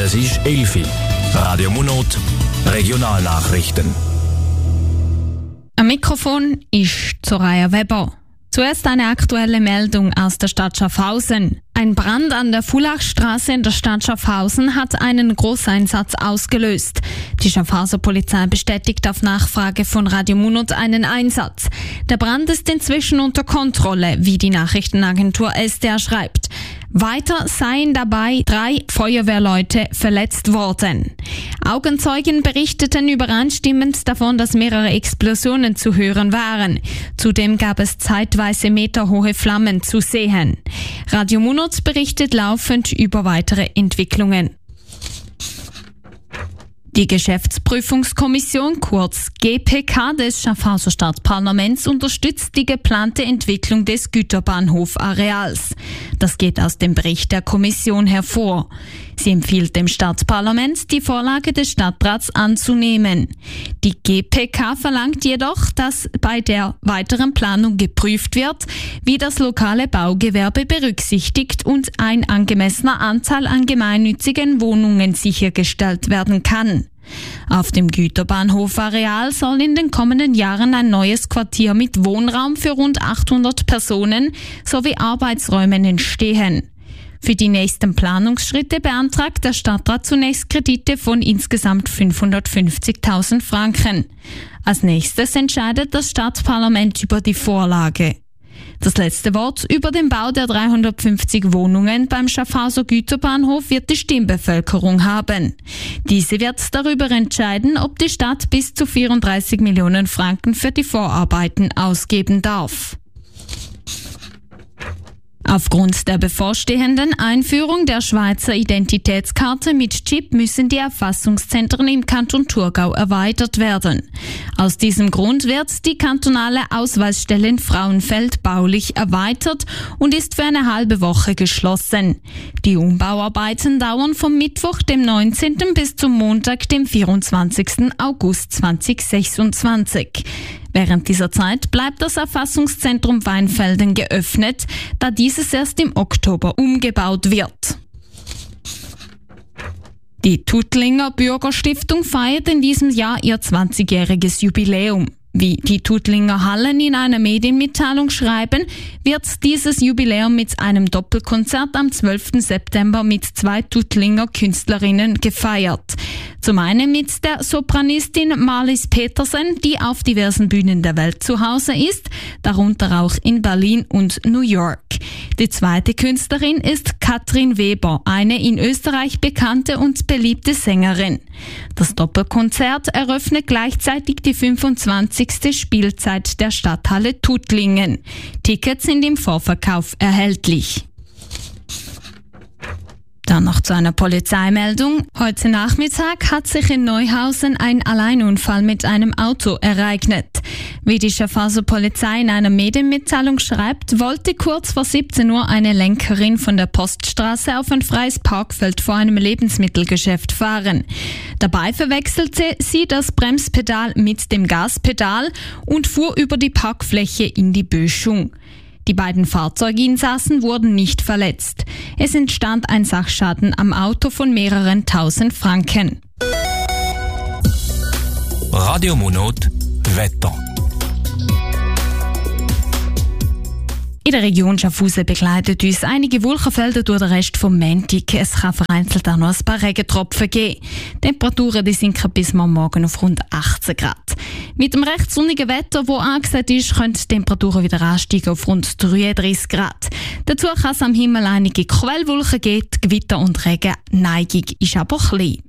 Es ist 11 Uhr. Radio Munot, Regionalnachrichten. Am Mikrofon ist Soraya Weber. Zuerst eine aktuelle Meldung aus der Stadt Schaffhausen. Ein Brand an der Fulachstraße in der Stadt Schaffhausen hat einen Großeinsatz ausgelöst. Die Schaffhauser Polizei bestätigt auf Nachfrage von Radio Munot einen Einsatz. Der Brand ist inzwischen unter Kontrolle, wie die Nachrichtenagentur SDR schreibt. Weiter seien dabei 3 Feuerwehrleute verletzt worden. Augenzeugen berichteten übereinstimmend davon, dass mehrere Explosionen zu hören waren. Zudem gab es zeitweise meterhohe Flammen zu sehen. Radio Munot berichtet laufend über weitere Entwicklungen. Die Geschäftsprüfungskommission, kurz GPK des Schaffhauser Stadtparlaments, unterstützt die geplante Entwicklung des Güterbahnhofareals. Das geht aus dem Bericht der Kommission hervor. Sie empfiehlt dem Stadtparlament, die Vorlage des Stadtrats anzunehmen. Die GPK verlangt jedoch, dass bei der weiteren Planung geprüft wird, wie das lokale Baugewerbe berücksichtigt und ein angemessener Anteil an gemeinnützigen Wohnungen sichergestellt werden kann. Auf dem Güterbahnhofareal soll in den kommenden Jahren ein neues Quartier mit Wohnraum für rund 800 Personen sowie Arbeitsräumen entstehen. Für die nächsten Planungsschritte beantragt der Stadtrat zunächst Kredite von insgesamt 550.000 Franken. Als nächstes entscheidet das Stadtparlament über die Vorlage. Das letzte Wort über den Bau der 350 Wohnungen beim Schaffhauser Güterbahnhof wird die Stimmbevölkerung haben. Diese wird darüber entscheiden, ob die Stadt bis zu 34 Millionen Franken für die Vorarbeiten ausgeben darf. Aufgrund der bevorstehenden Einführung der Schweizer Identitätskarte mit Chip müssen die Erfassungszentren im Kanton Thurgau erweitert werden. Aus diesem Grund wird die kantonale Ausweisstelle in Frauenfeld baulich erweitert und ist für eine halbe Woche geschlossen. Die Umbauarbeiten dauern vom Mittwoch, dem 19. bis zum Montag, dem 24. August 2026. Während dieser Zeit bleibt das Erfassungszentrum Weinfelden geöffnet, da dieses erst im Oktober umgebaut wird. Die Tuttlinger Bürgerstiftung feiert in diesem Jahr ihr 20-jähriges Jubiläum. Wie die Tuttlinger Hallen in einer Medienmitteilung schreiben, wird dieses Jubiläum mit einem Doppelkonzert am 12. September mit 2 Tuttlinger Künstlerinnen gefeiert. Zum einen mit der Sopranistin Marlies Petersen, die auf diversen Bühnen der Welt zu Hause ist, darunter auch in Berlin und New York. Die zweite Künstlerin ist Katrin Weber, eine in Österreich bekannte und beliebte Sängerin. Das Doppelkonzert eröffnet gleichzeitig die 25. Spielzeit der Stadthalle Tuttlingen. Tickets sind im Vorverkauf erhältlich. Dann noch zu einer Polizeimeldung. Heute Nachmittag hat sich in Neuhausen ein Alleinunfall mit einem Auto ereignet. Wie die Schaffhauser Polizei in einer Medienmitteilung schreibt, wollte kurz vor 17 Uhr eine Lenkerin von der Poststraße auf ein freies Parkfeld vor einem Lebensmittelgeschäft fahren. Dabei verwechselte sie das Bremspedal mit dem Gaspedal und fuhr über die Parkfläche in die Böschung. Die beiden Fahrzeuginsassen wurden nicht verletzt. Es entstand ein Sachschaden am Auto von mehreren tausend Franken. Radio Munot, Wetter. In der Region Schaffhausen begleitet uns einige Wolkenfelder durch den Rest vom Montag. Es kann vereinzelt auch noch ein paar Regentropfen geben. Temperaturen die sinken bis morgen auf rund 18 Grad. Mit dem recht sonnigen Wetter, das angesagt ist, können die Temperaturen wieder ansteigen auf rund 33 Grad. Dazu kann es am Himmel einige Quellwolken geben, Gewitter und Regen. Neigung ist aber klein.